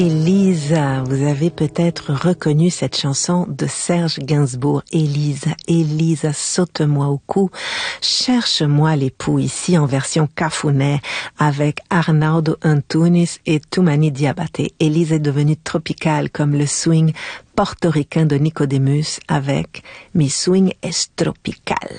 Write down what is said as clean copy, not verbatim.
Elisa, vous avez peut-être reconnu cette chanson de Serge Gainsbourg. Elisa, Elisa, saute-moi au cou, cherche-moi l'époux, ici en version cafuné avec Arnaldo Antunes et Toumani Diabaté. Elisa est devenue tropicale comme le swing portoricain de Nicodemus avec Mi swing es tropical.